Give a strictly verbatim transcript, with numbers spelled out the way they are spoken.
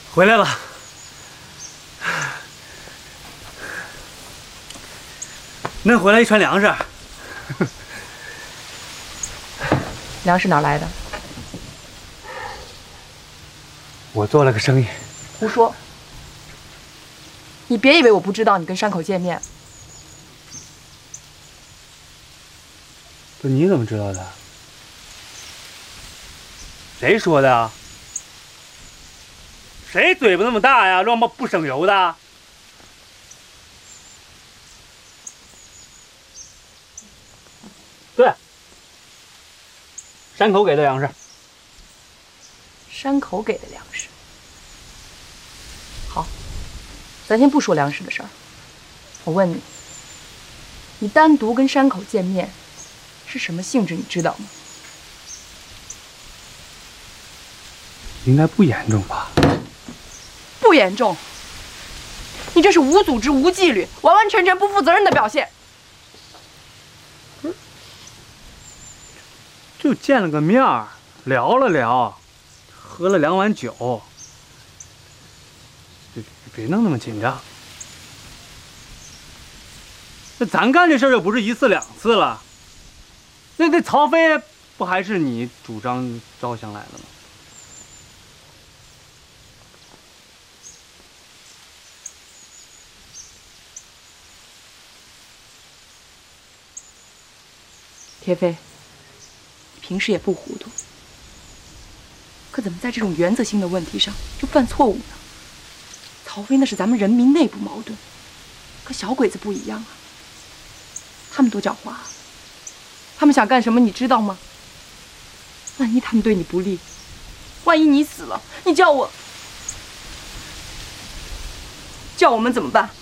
回来了。恁回来一船粮食。 粮食哪来的？ 我做了个生意。 胡说！你别以为我不知道你跟山口见面。 不，你怎么知道的？谁说的啊？谁嘴巴那么大呀？乱冒不省油的？对，山口给的粮食。 山口给的粮食。好，咱先不说粮食的事儿。我问你，你单独跟山口见面是什么性质？你知道吗？ 应该不严重吧？ 不严重。你这是无组织、无纪律、完完全全不负责任的表现。 就见了个面儿，聊了聊，喝了两碗酒，别别弄那么紧张。那咱干这事儿又不是一次两次了。那那曹飞不还是你主张招降来的吗？ 铁飞，你平时也不糊涂，可怎么在这种原则性的问题上就犯错误呢？曹飞那是咱们人民内部矛盾，可小鬼子不一样啊，他们多狡猾啊！他们想干什么你知道吗？万一他们对你不利，万一你死了，你叫我，叫我们怎么办？